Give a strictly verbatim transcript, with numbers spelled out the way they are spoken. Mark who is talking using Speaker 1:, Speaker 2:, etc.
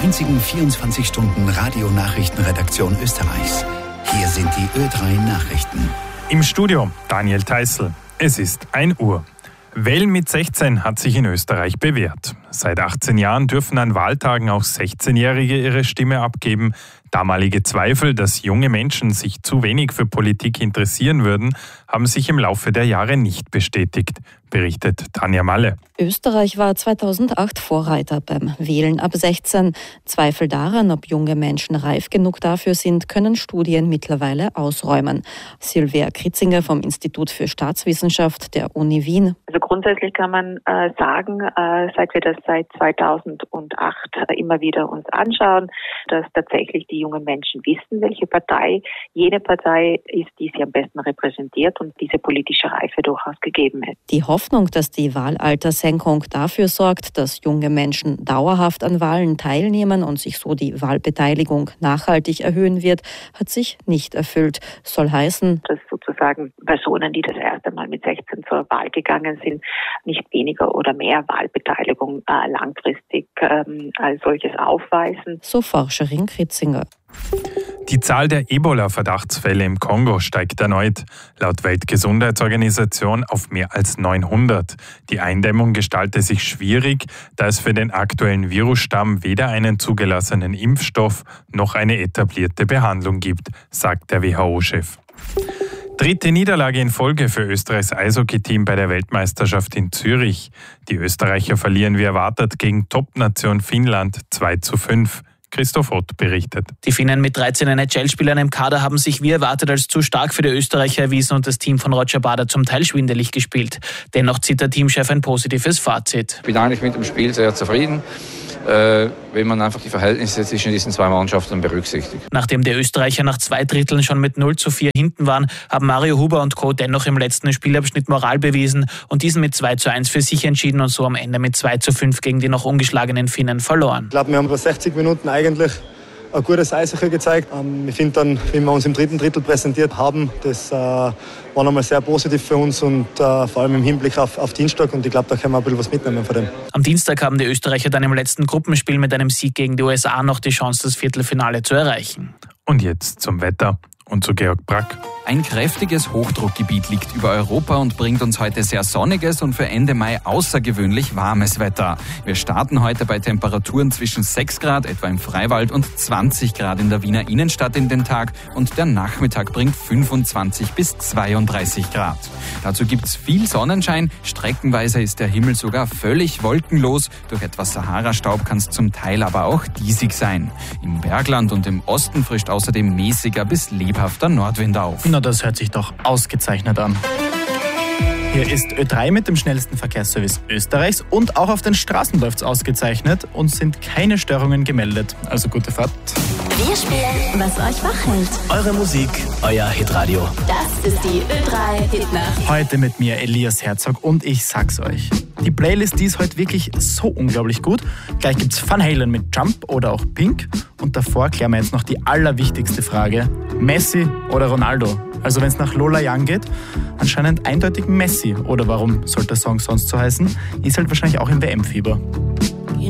Speaker 1: einzigen vierundzwanzig Stunden Radionachrichtenredaktion Österreichs. Hier sind die Ö drei Nachrichten.
Speaker 2: Im Studio Daniel Theißl. Es ist ein Uhr. Wählen mit sechzehn hat sich in Österreich bewährt. Seit achtzehn Jahren dürfen an Wahltagen auch sechzehnjährige ihre Stimme abgeben. Damalige Zweifel, dass junge Menschen sich zu wenig für Politik interessieren würden, haben sich im Laufe der Jahre nicht bestätigt, berichtet Tanja Malle.
Speaker 3: Österreich war zweitausendacht Vorreiter beim Wählen ab sechzehn. Zweifel daran, ob junge Menschen reif genug dafür sind, können Studien mittlerweile ausräumen. Silvia Kritzinger vom Institut für Staatswissenschaft der Uni Wien.
Speaker 4: Also grundsätzlich kann man äh, sagen, äh, seit wir das seit zweitausendacht äh, immer wieder uns anschauen, dass tatsächlich die jungen Menschen wissen, welche Partei jene Partei ist, die sie am besten repräsentiert und diese politische Reife durchaus gegeben ist.
Speaker 3: Die Hoffnung, dass die Wahlaltersenkung dafür sorgt, dass junge Menschen dauerhaft an Wahlen teilnehmen und sich so die Wahlbeteiligung nachhaltig erhöhen wird, hat sich nicht erfüllt. Soll heißen,
Speaker 4: dass sozusagen Personen, die das erste Mal mit sechzehn zur Wahl gegangen sind, nicht weniger oder mehr Wahlbeteiligung äh, langfristig ähm, als solches aufweisen.
Speaker 3: So Forscherin Kritzinger.
Speaker 2: Die Zahl der Ebola-Verdachtsfälle im Kongo steigt erneut, laut Weltgesundheitsorganisation auf mehr als neunhundert. Die Eindämmung gestalte sich schwierig, da es für den aktuellen Virusstamm weder einen zugelassenen Impfstoff noch eine etablierte Behandlung gibt, sagt der W H O-Chef. Dritte Niederlage in Folge für Österreichs Eishockey-Team bei der Weltmeisterschaft in Zürich. Die Österreicher verlieren wie erwartet gegen Top-Nation Finnland zwei zu fünf. Christoph Ott berichtet.
Speaker 5: Die Finnen mit dreizehn N H L-Spielern im Kader haben sich wie erwartet als zu stark für die Österreicher erwiesen und das Team von Roger Bader zum Teil schwindelig gespielt. Dennoch zieht der Teamchef ein positives Fazit.
Speaker 6: Ich bin eigentlich mit dem Spiel sehr zufrieden, äh, wenn man einfach die Verhältnisse zwischen diesen zwei Mannschaften berücksichtigt.
Speaker 5: Nachdem die Österreicher nach zwei Dritteln schon mit null zu vier hinten waren, haben Mario Huber und Co. dennoch im letzten Spielabschnitt Moral bewiesen und diesen mit zwei zu eins für sich entschieden und so am Ende mit zwei zu fünf gegen die noch ungeschlagenen Finnen verloren.
Speaker 7: Ich glaube, wir haben über sechzig Minuten eigentlich ein gutes Eishockey gezeigt. Ich finde dann, wie wir uns im dritten Drittel präsentiert haben, das äh, war nochmal sehr positiv für uns und äh, vor allem im Hinblick auf, auf Dienstag. Und ich glaube, da können wir ein bisschen was mitnehmen von dem.
Speaker 5: Am Dienstag haben die Österreicher dann im letzten Gruppenspiel mit einem Sieg gegen die U S A noch die Chance, das Viertelfinale zu erreichen.
Speaker 2: Und jetzt zum Wetter und zu Georg Brack.
Speaker 8: Ein kräftiges Hochdruckgebiet liegt über Europa und bringt uns heute sehr sonniges und für Ende Mai außergewöhnlich warmes Wetter. Wir starten heute bei Temperaturen zwischen sechs Grad, etwa im Freiwald, und zwanzig Grad in der Wiener Innenstadt in den Tag und der Nachmittag bringt fünfundzwanzig bis zweiunddreißig Grad. Dazu gibt's viel Sonnenschein, streckenweise ist der Himmel sogar völlig wolkenlos. Durch etwas Sahara-Staub kann es zum Teil aber auch diesig sein. Im Bergland und im Osten frischt außerdem mäßiger bis lebhafter Nordwind auf.
Speaker 9: Na, das hört sich doch ausgezeichnet an. Hier ist Ö drei mit dem schnellsten Verkehrsservice Österreichs und auch auf den Straßen läuft's ausgezeichnet und sind keine Störungen gemeldet. Also gute Fahrt.
Speaker 10: Wir spielen, was euch wach hält.
Speaker 11: Eure Musik, euer Hitradio.
Speaker 10: Das ist die Ö drei Hitnacht.
Speaker 9: Heute mit mir Elias Herzog und ich sag's euch. Die Playlist, die ist heute wirklich so unglaublich gut. Gleich gibt's Van Halen mit Jump oder auch Pink. Und davor klären wir jetzt noch die allerwichtigste Frage. Messi oder Ronaldo? Also wenn es nach Lola Young geht, anscheinend eindeutig Messi. Oder warum sollte der Song sonst so heißen? Ist halt wahrscheinlich auch im W M-Fieber.